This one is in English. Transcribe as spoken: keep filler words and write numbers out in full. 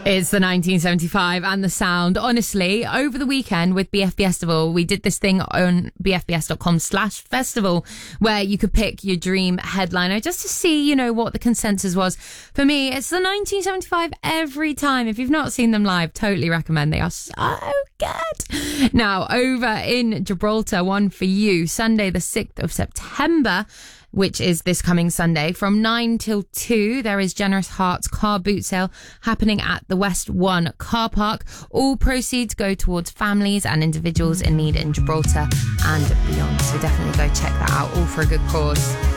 It's the nineteen seventy-five and the sound. Honestly, over the weekend with B F B Festival, we did this thing on bfbs.com slash festival where you could pick your dream headliner just to see, you know, what the consensus was. For me, it's the nineteen seventy-five every time. If you've not seen them live, totally recommend. They are so good. Now, over in Gibraltar, one for you, Sunday the sixth of September, which is this coming Sunday, from nine till two, there is Generous Hearts car boot sale happening at the West One car park. All proceeds go towards families and individuals in need in Gibraltar and beyond. So definitely go check that out, all for a good cause.